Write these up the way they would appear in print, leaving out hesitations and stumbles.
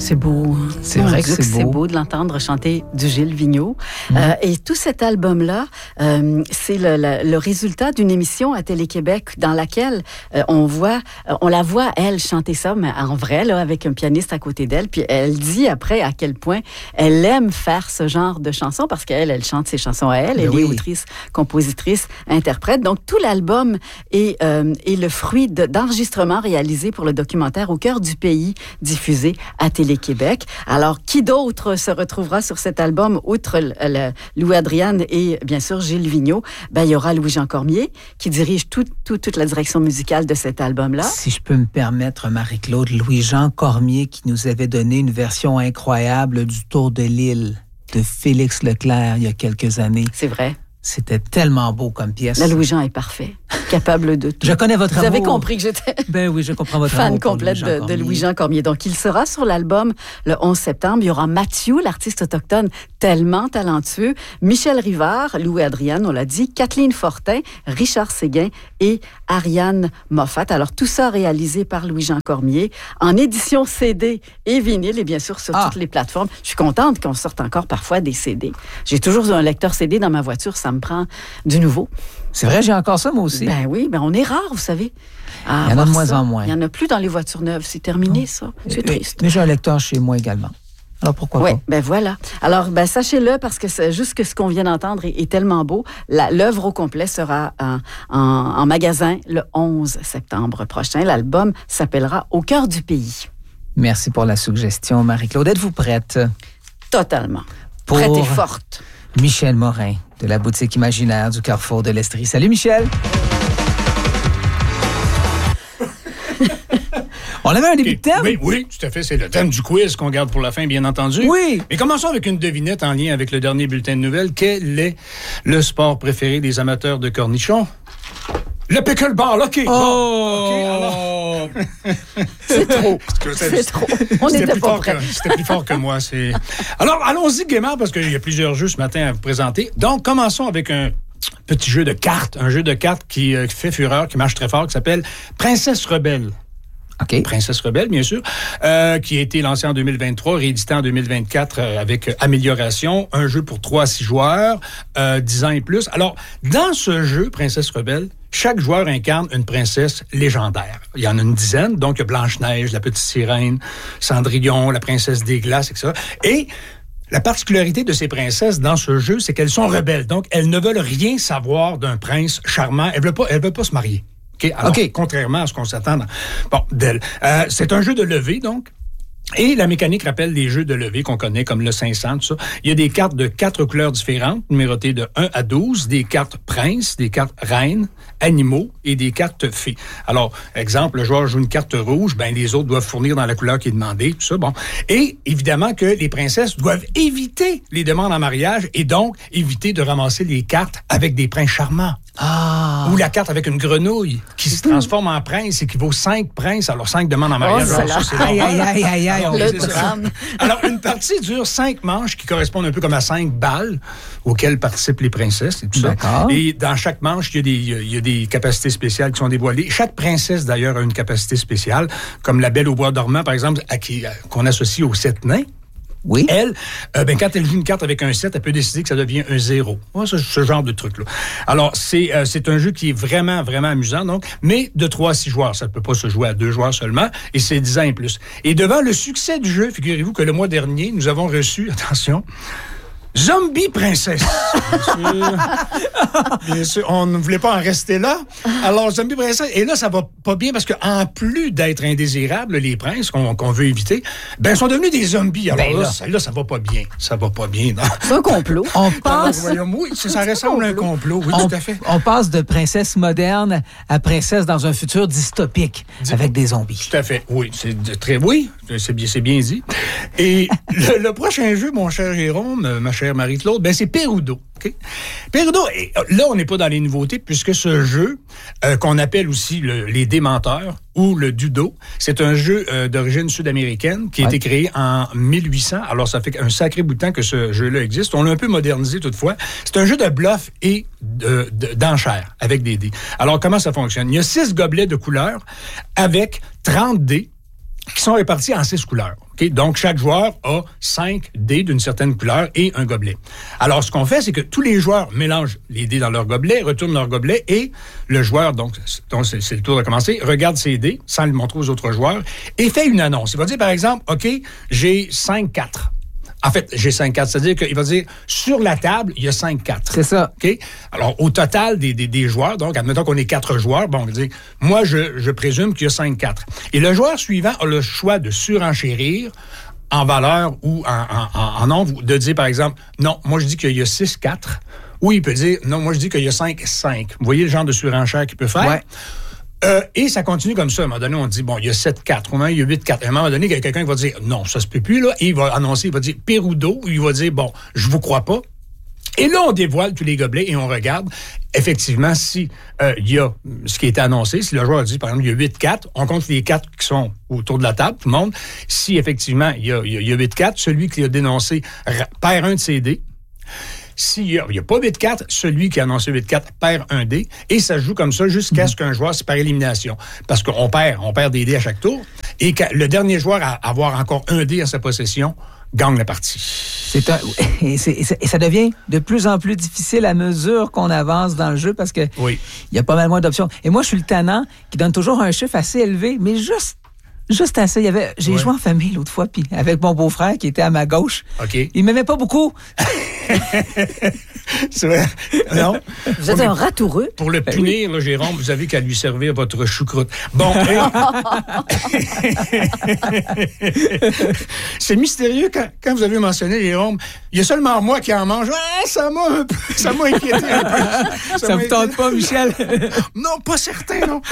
C'est beau. Hein? C'est vrai que c'est beau de l'entendre chanter du Gilles Vigneault. Et tout cet album-là, c'est le résultat d'une émission à Télé-Québec dans laquelle on la voit, elle, chanter ça, mais en vrai, là, avec un pianiste à côté d'elle. Puis elle dit après à quel point elle aime faire ce genre de chansons parce qu'elle chante ses chansons à elle. Elle est autrice, compositrice, interprète. Donc, tout l'album est le fruit d'enregistrements réalisés pour le documentaire Au cœur du pays, diffusé à Télé-Québec. Alors, qui d'autre se retrouvera sur cet album, outre Louis Adriane et, bien sûr, Gilles Vigneault? Ben, il y aura Louis-Jean Cormier, qui dirige toute la direction musicale de cet album-là. Si je peux me permettre, Marie-Claude, Louis-Jean Cormier, qui nous avait donné une version incroyable du Tour de l'île de Félix Leclerc il y a quelques années. C'est vrai. C'était tellement beau comme pièce. La Louis-Jean est parfait, capable de tout. Je connais votre amour. Vous avez compris que j'étais je comprends votre fan amour complète de Louis-Jean Cormier. Donc, il sera sur l'album le 11 septembre. Il y aura Mathieu, l'artiste autochtone tellement talentueux, Michel Rivard, Louis Adriane, on l'a dit, Kathleen Fortin, Richard Séguin et Ariane Moffat. Alors, tout ça réalisé par Louis-Jean Cormier en édition CD et vinyle et bien sûr sur toutes les plateformes. Je suis contente qu'on sorte encore parfois des CD. J'ai toujours un lecteur CD dans ma voiture, ça me prend du nouveau. C'est vrai, j'ai encore ça, moi aussi. Ben oui, on est rare, vous savez. Il y en a de moins en moins. Il n'y en a plus dans les voitures neuves. C'est terminé, ça. C'est triste. Mais j'ai un lecteur chez moi également. Alors, pourquoi pas? Oui, ben voilà. Alors, sachez-le, parce que c'est juste que ce qu'on vient d'entendre est tellement beau. L'œuvre au complet sera en magasin le 11 septembre prochain. L'album s'appellera Au cœur du pays. Merci pour la suggestion, Marie-Claude. Êtes-vous prête? Totalement. Prête et forte. Michel Morin, de la boutique imaginaire du Carrefour de l'Estrie. Salut, Michel! On avait un début de thème? Oui, tout à fait. C'est le thème du quiz qu'on garde pour la fin, bien entendu. Oui. Mais commençons avec une devinette en lien avec le dernier bulletin de nouvelles. Quel est le sport préféré des amateurs de cornichons? Le pickleball, OK. Oh! OK, alors... C'est trop. C'est trop. On n'était pas prêts. C'était plus fort que moi. Alors, allons-y gaiement, parce qu'il y a plusieurs jeux ce matin à vous présenter. Donc, commençons avec un petit jeu de cartes. Un jeu de cartes qui fait fureur, qui marche très fort, qui s'appelle Princesse Rebelle. Okay. Princesse Rebelle, bien sûr, qui a été lancé en 2023, réédité en 2024 avec amélioration. Un jeu pour 3 à 6 joueurs, 10 ans et plus. Alors, dans ce jeu, Princesse Rebelle, chaque joueur incarne une princesse légendaire. Il y en a une dizaine, donc il y a Blanche-Neige, la petite sirène, Cendrillon, la princesse des glaces, etc. Et la particularité de ces princesses dans ce jeu, c'est qu'elles sont rebelles. Donc, elles ne veulent rien savoir d'un prince charmant. Elles veulent pas se marier. Alors, contrairement à ce qu'on s'attend d'elle. C'est un jeu de levée, donc. Et la mécanique rappelle les jeux de levée qu'on connaît, comme le 500, tout ça. Il y a des cartes de 4 couleurs différentes, numérotées de 1 à 12, des cartes princes, des cartes reines, animaux et des cartes fées. Alors, exemple, le joueur joue une carte rouge, les autres doivent fournir dans la couleur qui est demandée, tout ça, bon. Et évidemment que les princesses doivent éviter les demandes en mariage et donc éviter de ramasser les cartes avec des princes charmants. Ah. Ou la carte avec une grenouille qui se transforme en prince et qui vaut 5 princes. Alors, 5 demandes en mariage. Aïe. Alors, une partie dure 5 manches qui correspondent un peu comme à 5 balles auxquelles participent les princesses et tout ça. D'accord. Et dans chaque manche, il y a des capacités spéciales qui sont dévoilées. Chaque princesse, d'ailleurs, a une capacité spéciale, comme la Belle au bois dormant, par exemple, qu'on associe aux 7 nains. Oui. Elle, quand elle joue une carte avec un 7, elle peut décider que ça devient un 0. Ouais, ce genre de truc-là. Alors, c'est un jeu qui est vraiment, vraiment amusant, donc, mais de 3 à 6 joueurs. Ça ne peut pas se jouer à 2 joueurs seulement, et c'est 10 ans et plus. Et devant le succès du jeu, figurez-vous que le mois dernier, nous avons reçu, attention, Zombie Princesse. Bien sûr, on ne voulait pas en rester là. Alors, Zombie Princesse, et là, ça va pas bien parce qu'en plus d'être indésirables, les princes qu'on veut éviter, sont devenus des zombies. Alors là, ça va pas bien. Ça va pas bien. C'est un complot. On passe... Oui, ça ressemble à un complot. Oui, tout à fait. On passe de princesse moderne à princesse dans un futur dystopique avec des zombies. Tout à fait. Oui, c'est bien dit. Et le prochain jeu, mon cher Jérôme, ma chère Marie-Claude, c'est Perudo. Okay? Perudo, là, on n'est pas dans les nouveautés puisque ce jeu, qu'on appelle aussi les démenteurs ou le Dudo, c'est un jeu d'origine sud-américaine qui a été créé en 1800. Alors, ça fait un sacré bout de temps que ce jeu-là existe. On l'a un peu modernisé toutefois. C'est un jeu de bluff et d'enchères avec des dés. Alors, comment ça fonctionne? Il y a 6 gobelets de couleurs avec 30 dés. qui sont répartis en 6 couleurs. Okay? Donc, chaque joueur a 5 dés d'une certaine couleur et un gobelet. Alors, ce qu'on fait, c'est que tous les joueurs mélangent les dés dans leur gobelet, retournent leur gobelet et le joueur, donc c'est le tour de commencer, regarde ses dés sans le montrer aux autres joueurs et fait une annonce. Il va dire, par exemple, OK, j'ai 5-4. En fait, j'ai 5-4, c'est-à-dire qu'il va dire, sur la table, il y a 5-4. C'est ça. OK? Alors, au total des joueurs, donc, admettons qu'on est 4 joueurs, bon, on va dire, moi, je présume qu'il y a 5-4. Et le joueur suivant a le choix de surenchérir en valeur ou en nombre, de dire, par exemple, non, moi, je dis qu'il y a 6-4. Ou il peut dire, non, moi, je dis qu'il y a 5-5. Vous voyez le genre de surenchère qu'il peut faire? Ouais. Et ça continue comme ça. À un moment donné, on dit, bon, il y a 7-4. Au moment, il y a 8-4. À un moment donné, il y a quelqu'un qui va dire, non, ça se peut plus, là. Et il va annoncer, il va dire, Perudo. Il va dire, bon, je vous crois pas. Et là, on dévoile tous les gobelets et on regarde, effectivement, si il y a ce qui a été annoncé. Si le joueur dit, par exemple, il y a 8-4, on compte les 4 qui sont autour de la table, tout le monde. Si, effectivement, il y a 8-4, celui qui a dénoncé perd un de ses dés. S'il n'y a pas 8-4, celui qui a annoncé 8-4 perd un dé et ça se joue comme ça jusqu'à ce qu'un joueur, c'est par élimination. Parce qu'on perd des dés à chaque tour et que le dernier joueur à avoir encore un dé à sa possession gagne la partie. Et ça devient de plus en plus difficile à mesure qu'on avance dans le jeu parce que il y a pas mal moins d'options. Et moi, je suis le tannant qui donne toujours un chiffre assez élevé, mais juste assez. J'ai joué en famille l'autre fois, puis avec mon beau-frère qui était à ma gauche. OK. Il m'aimait pas beaucoup. C'est vrai. Non. Vous êtes un ratoureux. Pour le punir, là, Jérôme, vous avez qu'à lui servir votre choucroute. Bon. C'est mystérieux quand vous avez mentionné, Jérôme, il y a seulement moi qui en mange. Ah, ça m'a inquiété un peu. Ça vous tente pas, Michel? Non, pas certain, non.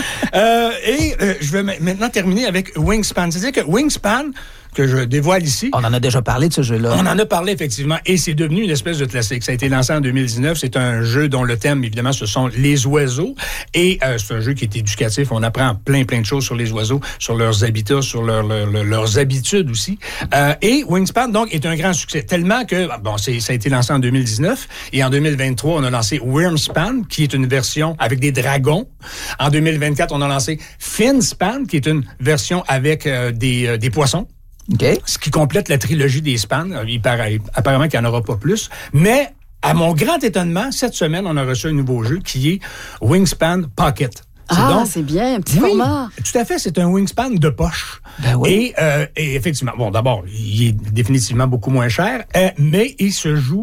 Je vais maintenant terminer avec Wingspan. C'est-à-dire que Wingspan, que je dévoile ici. On en a déjà parlé de ce jeu-là. On en a parlé, effectivement, et c'est devenu une espèce de classique. Ça a été lancé en 2019. C'est un jeu dont le thème, évidemment, ce sont les oiseaux. Et c'est un jeu qui est éducatif. On apprend plein de choses sur les oiseaux, sur leurs habitats, sur leurs habitudes aussi. Et Wingspan, donc, est un grand succès. Tellement que, ça a été lancé en 2019. Et en 2023, on a lancé Wyrmspan, qui est une version avec des dragons. En 2024, on a lancé Finspan, qui est une version avec des poissons. Okay. Ce qui complète la trilogie des Spans. Apparemment qu'il n'y en aura pas plus. Mais, à mon grand étonnement, cette semaine, on a reçu un nouveau jeu qui est Wingspan Pocket. C'est bien, un petit format. Tout à fait, c'est un Wingspan de poche. Ben oui. Et effectivement, d'abord, il est définitivement beaucoup moins cher, mais il se joue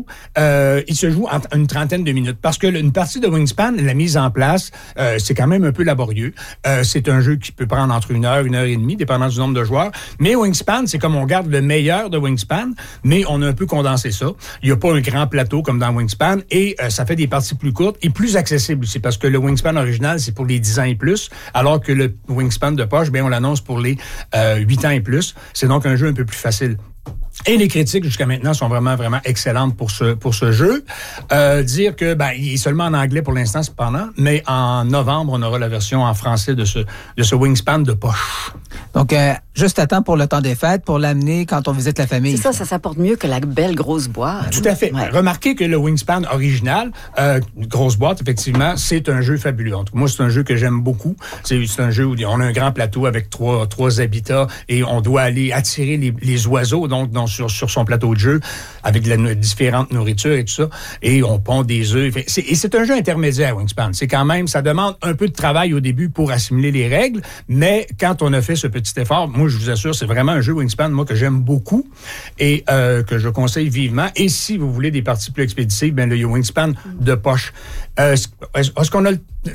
en une trentaine de minutes. Parce que une partie de Wingspan, la mise en place, c'est quand même un peu laborieux. C'est un jeu qui peut prendre entre 1 heure, 1 heure et demie, dépendant du nombre de joueurs. Mais Wingspan, c'est comme on garde le meilleur de Wingspan, mais on a un peu condensé ça. Il n'y a pas un grand plateau comme dans Wingspan, et ça fait des parties plus courtes et plus accessibles aussi, parce que le Wingspan original, c'est pour les 10 ans et plus, alors que le Wingspan de poche, on l'annonce pour les 8 ans et plus. C'est donc un jeu un peu plus facile. Et les critiques, jusqu'à maintenant, sont vraiment, vraiment excellentes pour ce jeu. Dire que, il est seulement en anglais pour l'instant, cependant, mais en novembre, on aura la version en français de ce Wingspan de poche. Donc, juste à temps pour le temps des fêtes, pour l'amener quand on visite la famille. C'est ça s'apporte mieux que la belle grosse boîte. Tout à fait. Ouais. Remarquez que le Wingspan original, grosse boîte, effectivement, c'est un jeu fabuleux. Moi, c'est un jeu que j'aime beaucoup. C'est un jeu où on a un grand plateau avec trois habitats et on doit aller attirer les oiseaux, donc sur son plateau de jeu, avec différentes nourritures et tout ça. Et on pond des œufs. Et c'est un jeu intermédiaire, Wingspan. C'est quand même, ça demande un peu de travail au début pour assimiler les règles, mais quand on a fait ce petit effort, moi, je vous assure, c'est vraiment un jeu Wingspan, moi, que j'aime beaucoup et que je conseille vivement. Et si vous voulez des parties plus expéditives, il y a Wingspan de poche. Est-ce qu'on a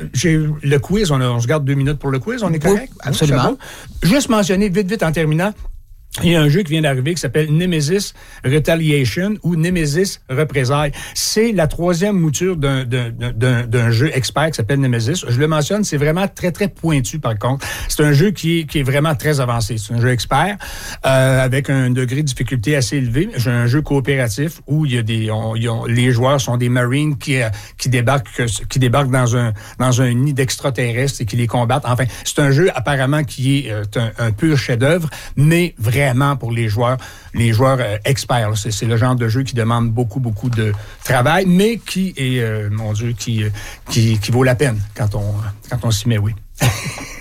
le quiz? On se garde 2 minutes pour le quiz, on est correct? Oui, absolument. Juste mentionner vite en terminant, il y a un jeu qui vient d'arriver qui s'appelle Nemesis Retaliation ou Nemesis Représailles. C'est la 3e mouture d'un jeu expert qui s'appelle Nemesis. Je le mentionne, c'est vraiment très, très pointu par contre. C'est un jeu qui est vraiment très avancé. C'est un jeu expert avec un degré de difficulté assez élevé. C'est un jeu coopératif où il y a les joueurs sont des Marines qui débarquent dans un nid d'extraterrestres et qui les combattent. Enfin, c'est un jeu apparemment qui est un pur chef-d'œuvre, mais vraiment pour les joueurs experts. C'est le genre de jeu qui demande beaucoup, beaucoup de travail, mais qui est, qui vaut la peine quand on s'y met, oui.